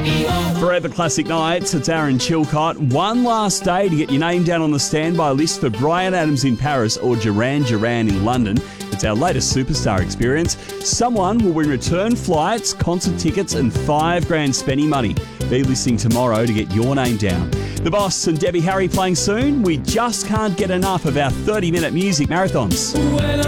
Forever Classic Nights, it's Aaron Chilcott. One last day to get your name down on the standby list for Bryan Adams in Paris or Duran Duran in London. It's our latest superstar experience. Someone will win return flights, concert tickets and $5,000 spending money. Be listening tomorrow to get your name down. The Boss and Debbie Harry playing soon. We just can't get enough of our 30-minute music marathons.